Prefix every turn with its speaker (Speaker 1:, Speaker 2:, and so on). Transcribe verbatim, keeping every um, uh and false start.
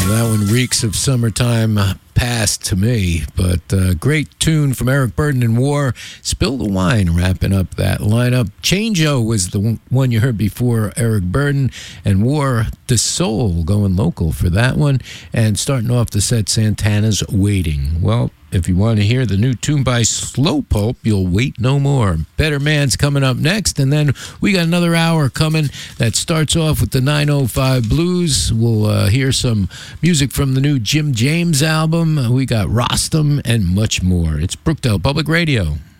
Speaker 1: That one reeks of summertime past to me, but uh, great tune from Eric Burdon and War. Spill the Wine wrapping up that lineup. Change-O was the one you heard before Eric Burdon, and War, the Soul, going local for that one. And starting off the set, Santana's Waiting. Well, if you want to hear the new tune by Slow Pulp, you'll wait no more. Better Man's coming up next, and then we got another hour coming that starts off with the nine oh five Blues. We'll uh, hear some music from the new Jim James album. We got Rostam and much more. It's Brookdale Public Radio.